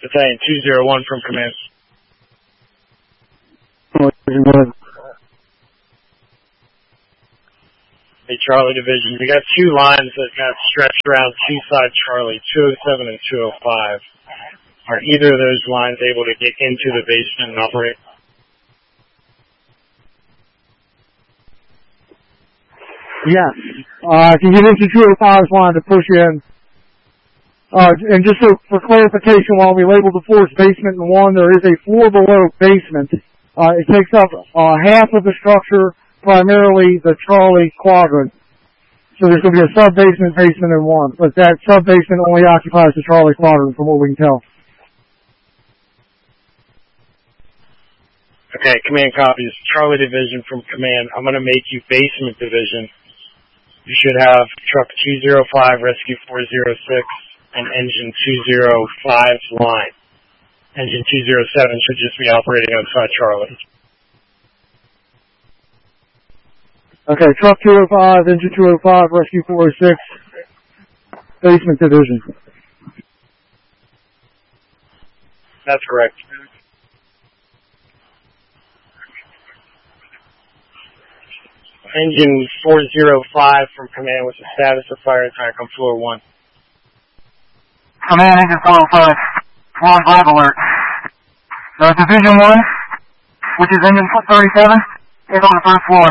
Battalion 201 from command. Hey, Charlie Division. We got two lines that got stretched around Seaside Charlie, 207 and 205. Are either of those lines able to get into the basement and operate? Yes. I can get into 205's line to push in. And just for clarification, while we labeled the floors basement and 1, there is a floor below basement. It takes up half of the structure, primarily the Charlie quadrant. So there's going to be a sub-basement, basement, and 1. But that sub-basement only occupies the Charlie quadrant, from what we can tell. Okay, command copies. Charlie Division from command. I'm going to make you basement division. You should have truck 205, rescue 406, and engine 205's line. Engine 207 should just be operating outside Charlie. Okay, truck 205, engine 205, rescue 406, basement division. That's correct. Engine 405 from command, what's the status of fire attack on floor 1? Command, engine 405, floor black alert. Division 1, which is engine 37, is on the first floor.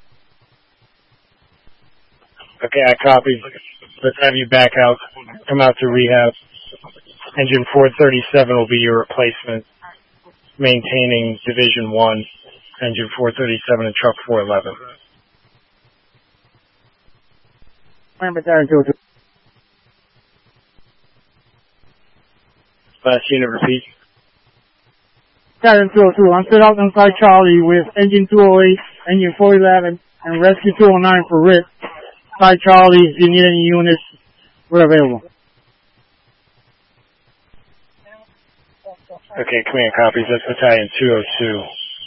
Okay, I copy. Let's have you back out. Come out to rehab. Engine 437 will be your replacement, maintaining Division 1, Engine 437 and Truck 411. Battalion 202. Last unit, repeat. Battalion 202. I'm set out inside Charlie with engine 208, engine 411, and rescue 209 for RIT. Inside Charlie, if you need any units, we're available. Okay, command copies. That's Battalion 202.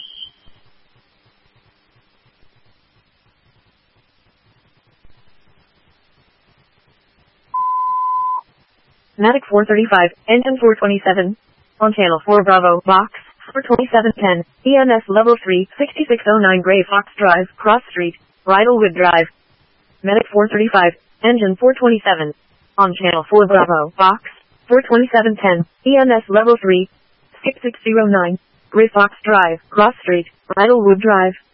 Medic 435, engine 427, on channel 4 Bravo, box, for 2710, EMS level 3, 6609 Gray Fox Drive, Cross Street, Bridlewood Drive. Medic 435, engine 427, on channel 4 Bravo, box, for 2710, EMS level 3, 6609, Gray Fox Drive, Cross Street, Bridlewood Drive.